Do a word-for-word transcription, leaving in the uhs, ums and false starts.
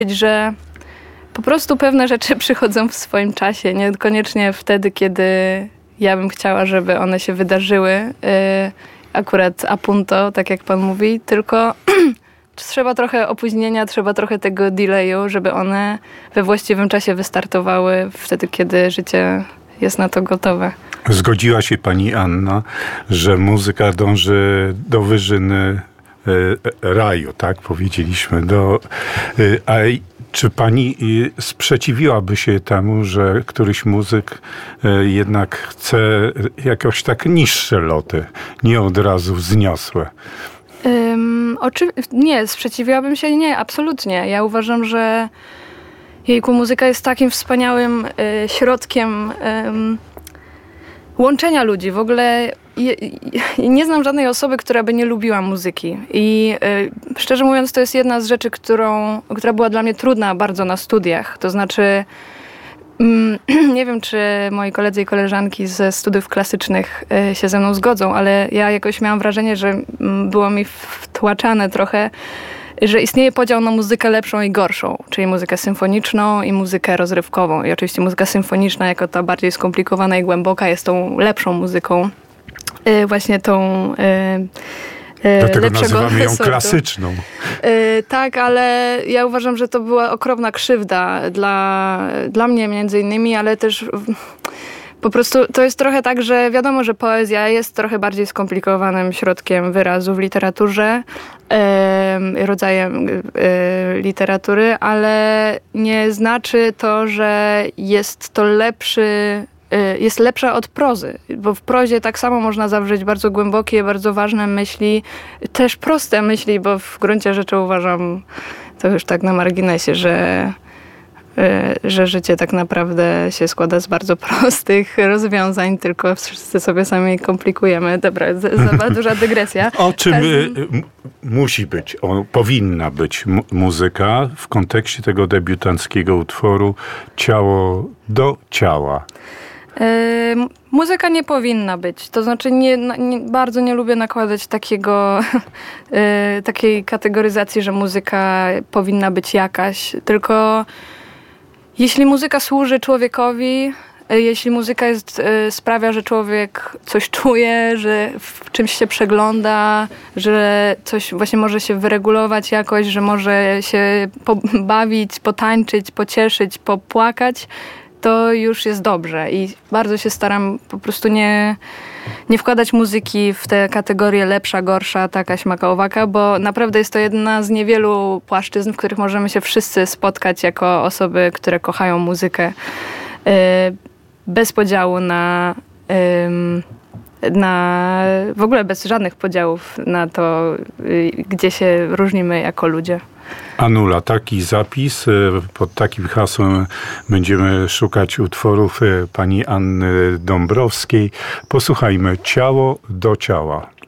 że po prostu pewne rzeczy przychodzą w swoim czasie, niekoniecznie wtedy, kiedy ja bym chciała, żeby one się wydarzyły, yy, akurat a punto, tak jak pan mówi, tylko trzeba trochę opóźnienia, trzeba trochę tego delayu, żeby one we właściwym czasie wystartowały wtedy, kiedy życie jest na to gotowe. Zgodziła się pani Anna, że muzyka dąży do wyżyn y, raju, tak powiedzieliśmy. Do, y, a czy pani y, sprzeciwiłaby się temu, że któryś muzyk y, jednak chce jakoś tak niższe loty, nie od razu wzniosłe? Um, oczy... Nie, sprzeciwiłabym się, nie, absolutnie. Ja uważam, że jejku, muzyka jest takim wspaniałym y, środkiem y, łączenia ludzi. W ogóle je, je, nie znam żadnej osoby, która by nie lubiła muzyki. I y, szczerze mówiąc, to jest jedna z rzeczy, którą, która była dla mnie trudna bardzo na studiach. To znaczy, mm, nie wiem, czy moi koledzy i koleżanki ze studiów klasycznych y, się ze mną zgodzą, ale ja jakoś miałam wrażenie, że mm, było mi wtłaczane trochę, że istnieje podział na muzykę lepszą i gorszą, czyli muzykę symfoniczną i muzykę rozrywkową. I oczywiście muzyka symfoniczna, jako ta bardziej skomplikowana i głęboka, jest tą lepszą muzyką. Yy, właśnie tą yy, yy, Dlatego lepszego nazywamy ją sortu. klasyczną. Yy, tak, ale ja uważam, że to była okropna krzywda dla, dla mnie między innymi, ale też po prostu to jest trochę tak, że wiadomo, że poezja jest trochę bardziej skomplikowanym środkiem wyrazu w literaturze, yy, rodzajem yy, literatury, ale nie znaczy to, że jest to lepszy, yy, jest lepsza od prozy, bo w prozie tak samo można zawrzeć bardzo głębokie, bardzo ważne myśli, też proste myśli, bo w gruncie rzeczy uważam, to już tak na marginesie, że że życie tak naprawdę się składa z bardzo prostych rozwiązań, tylko wszyscy sobie sami komplikujemy. Dobra, za, za duża dygresja. O czym Każdy... m- musi być, o, powinna być mu- muzyka w kontekście tego debiutanckiego utworu Ciało do ciała? Yy, muzyka nie powinna być. To znaczy nie, nie, bardzo nie lubię nakładać takiego, yy, takiej kategoryzacji, że muzyka powinna być jakaś, tylko jeśli muzyka służy człowiekowi, jeśli muzyka jest, sprawia, że człowiek coś czuje, że w czymś się przegląda, że coś właśnie może się wyregulować jakoś, że może się pobawić, potańczyć, pocieszyć, popłakać, to już jest dobrze. I bardzo się staram po prostu nie, nie wkładać muzyki w te kategorie lepsza, gorsza, taka, śmaka, owaka, bo naprawdę jest to jedna z niewielu płaszczyzn, w których możemy się wszyscy spotkać jako osoby, które kochają muzykę, yy, bez podziału na, yy, na w ogóle bez żadnych podziałów na to, yy, gdzie się różnimy jako ludzie. Anula, taki zapis, pod takim hasłem będziemy szukać utworów pani Anny Dąbrowskiej. Posłuchajmy Ciało do ciała.